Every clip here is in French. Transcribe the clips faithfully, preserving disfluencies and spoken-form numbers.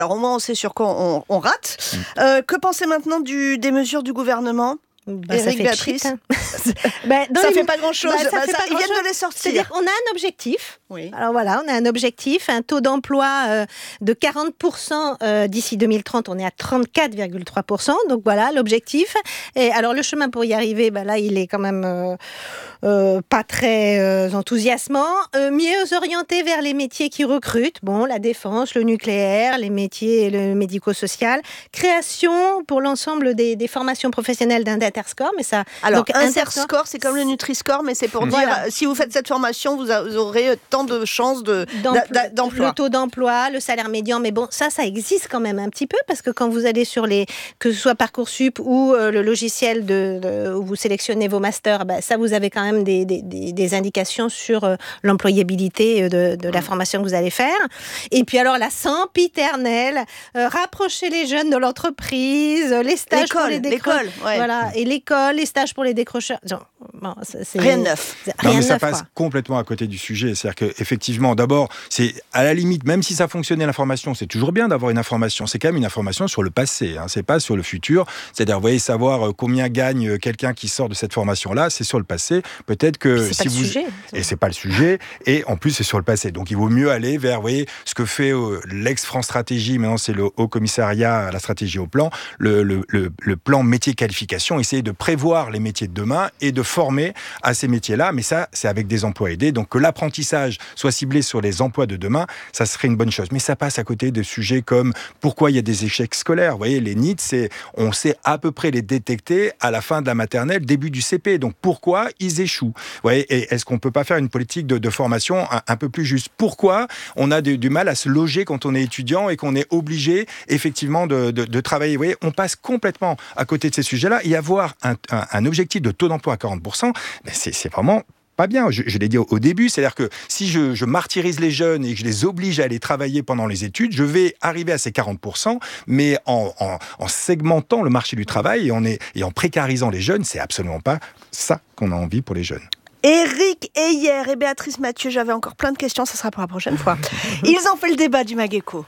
Alors au moins on sait sur quoi on, on rate. Mmh. Euh, que pensez maintenant du, des mesures du gouvernement ? Bah, Éric, Béatrice, hein. bah, ça les... fait pas grand chose. Bah, bah, ça ça, pas ils grand viennent chose. de les sortir. C'est-à-dire qu'on a un objectif. Oui. Alors voilà, on a un objectif, un taux d'emploi euh, de quarante pour cent euh, d'ici deux mille trente. On est à trente-quatre virgule trois pour cent. Donc voilà l'objectif. Et alors le chemin pour y arriver, bah, là il est quand même euh, euh, pas très euh, enthousiasmant. Euh, mieux orienté vers les métiers qui recrutent. Bon, la défense, le nucléaire, les métiers, le médico-social. Création pour l'ensemble des, des formations professionnelles d'un Interscore, mais ça. Alors, donc, Interscore, c'est comme le Nutri-Score, mais c'est pour voilà. dire, si vous faites cette formation, vous, a, vous aurez tant de chances de, d'emploi, d'emploi. Le taux d'emploi, le salaire médian, mais bon, ça, ça existe quand même un petit peu, parce que quand vous allez sur les, que ce soit Parcoursup ou euh, le logiciel de, de, où vous sélectionnez vos masters, bah, ça, vous avez quand même des, des, des, des indications sur euh, l'employabilité de, de la formation que vous allez faire. Et puis alors, la sempiternelle, euh, rapprocher les jeunes de l'entreprise, les stages l'école, pour les décrocheurs. L'école, ouais. Voilà, et l'école, les stages pour les décrocheurs. Non, bon, c'est, rien de neuf. Rien non, mais de ça neuf, passe quoi. complètement à côté du sujet. C'est-à-dire qu'effectivement, d'abord, c'est à la limite, même si ça fonctionnait l'information, c'est toujours bien d'avoir une information. C'est quand même une information sur le passé, hein, c'est pas sur le futur. C'est-à-dire, vous voyez, savoir combien gagne quelqu'un qui sort de cette formation-là, c'est sur le passé. Peut-être que c'est si pas vous le sujet. Et c'est pas le sujet. Et en plus, c'est sur le passé. Donc, il vaut mieux aller vers, vous voyez, ce que fait euh, l'ex-France Stratégie. Maintenant, c'est le Haut Commissariat à la stratégie au plan, le, le, le, le plan métier qualification. Essayer de prévoir les métiers de demain et de former à ces métiers-là. Mais ça, c'est avec des emplois aidés. Donc, que l'apprentissage soit ciblé sur les emplois de demain, ça serait une bonne chose. Mais ça passe à côté de sujets comme pourquoi il y a des échecs scolaires. Vous voyez, les N I T, c'est, on sait à peu près les détecter à la fin de la maternelle, début du C P. Donc, pourquoi ils échouent? Vous voyez, et est-ce qu'on peut pas faire une politique de, de formation un, un peu plus juste? Pourquoi on a de, du mal à se loger quand on est étudiant et qu'on est obligé, effectivement, de, de, de travailler? Vous voyez, on passe complètement à côté de ces sujets-là. Et avoir un, un, un objectif de taux d'emploi à quarante pour cent, ben c'est, c'est vraiment pas bien. Je, je l'ai dit au, au début, c'est-à-dire que si je, je martyrise les jeunes et que je les oblige à aller travailler pendant les études, je vais arriver à ces quarante pour cent, mais en, en, en segmentant le marché du travail et en, et en précarisant les jeunes, c'est absolument pas ça qu'on a envie pour les jeunes. Éric Heyer et Béatrice Mathieu, j'avais encore plein de questions, ça sera pour la prochaine fois. Ils ont fait le débat du Mageco.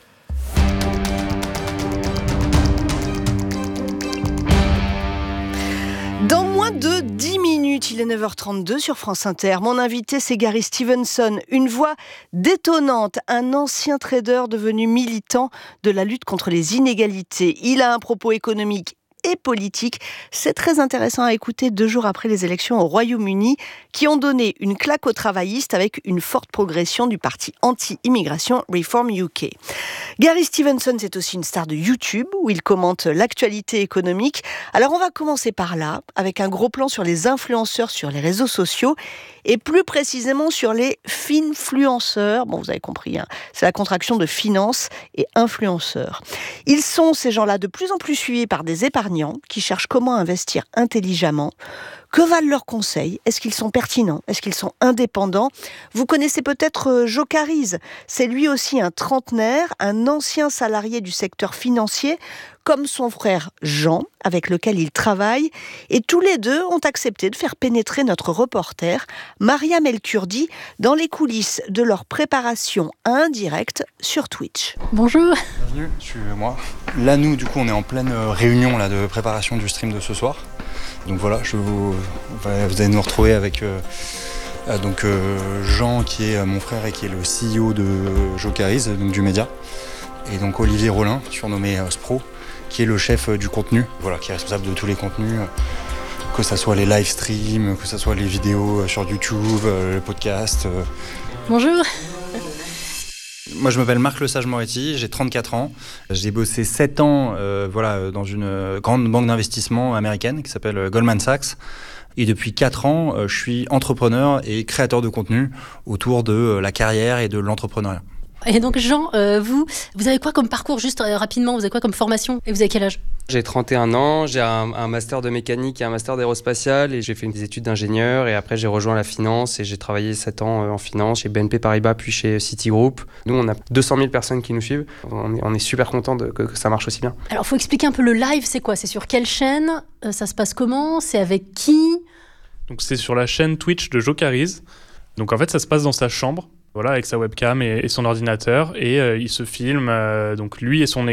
Dans moins de dix minutes, il est neuf heures trente-deux sur France Inter. Mon invité, c'est Gary Stevenson, une voix détonnante, un ancien trader devenu militant de la lutte contre les inégalités. Il a un propos économique et politique. C'est très intéressant à écouter deux jours après les élections au Royaume-Uni qui ont donné une claque aux travaillistes avec une forte progression du parti anti-immigration Reform U K. Gary Stevenson, c'est aussi une star de YouTube où il commente l'actualité économique. Alors on va commencer par là, avec un gros plan sur les influenceurs sur les réseaux sociaux et plus précisément sur les finfluenceurs. Bon, vous avez compris, hein, c'est la contraction de finance et influenceurs. Ils sont, ces gens-là, de plus en plus suivis par des épargnants qui cherchent comment investir intelligemment. Que valent leurs conseils? Est-ce qu'ils sont pertinents? Est-ce qu'ils sont indépendants? Vous connaissez peut-être Jocaris. C'est lui aussi un trentenaire, un ancien salarié du secteur financier, comme son frère Jean, avec lequel il travaille. Et tous les deux ont accepté de faire pénétrer notre reporter, Mariam El-Kurdi, dans les coulisses de leur préparation à un direct sur Twitch. Bonjour. Bienvenue, je suis moi. Là, nous, du coup, on est en pleine réunion là, de préparation du stream de ce soir. Donc voilà, je vous, vous allez nous retrouver avec euh, donc, euh, Jean, qui est mon frère et qui est le C E O de Jocaris, donc du média. Et donc Olivier Rollin, surnommé euh, Spro, qui est le chef euh, du contenu, voilà, qui est responsable de tous les contenus, euh, que ce soit les live streams, que ce soit les vidéos euh, sur YouTube, euh, le podcast. Euh. Bonjour. Moi, je m'appelle Marc Le Sage-Moretti, j'ai trente-quatre ans. J'ai bossé sept ans euh, voilà, dans une grande banque d'investissement américaine qui s'appelle Goldman Sachs. Et depuis quatre ans, euh, je suis entrepreneur et créateur de contenu autour de euh, la carrière et de l'entrepreneuriat. Et donc Jean, euh, vous, vous avez quoi comme parcours, juste euh, rapidement, vous avez quoi comme formation et vous avez quel âge? J'ai trente et un ans, j'ai un, un master de mécanique et un master d'aérospatial et j'ai fait des études d'ingénieur et après j'ai rejoint la finance et j'ai travaillé sept ans en finance chez B N P Paribas puis chez Citigroup. Nous on a deux cent mille personnes qui nous suivent, on est, on est super contents de, que, que ça marche aussi bien. Alors il faut expliquer un peu le live, c'est quoi? C'est sur quelle chaîne? euh, Ça se passe comment? C'est avec qui? Donc c'est sur la chaîne Twitch de Jocaris. Donc en fait ça se passe dans sa chambre. voilà, avec sa webcam et, et son ordinateur, et euh, il se filme, euh, donc lui et son